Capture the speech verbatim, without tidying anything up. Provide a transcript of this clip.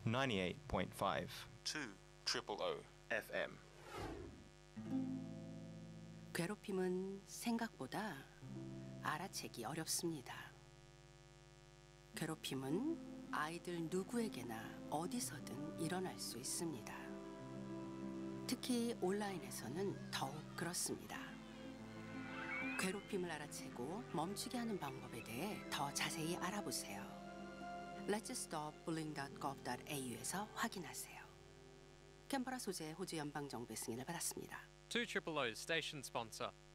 ninety-eight point five. two triple O 에프엠. 괴롭힘은 생각보다 알아채기 어렵습니다. 괴롭힘은 아이들 누구에게나 어디서든 일어날 수 있습니다. 특히 온라인에서는 더욱 그렇습니다. 괴롭힘을 알아채고 멈추게 하는 방법에 대해 더 자세히 알아보세요. let's stop bullying dot gov dot au에서 확인하세요. 캔버라 소재 호주 연방정부의 승인을 받았습니다. two triple O's station sponsor.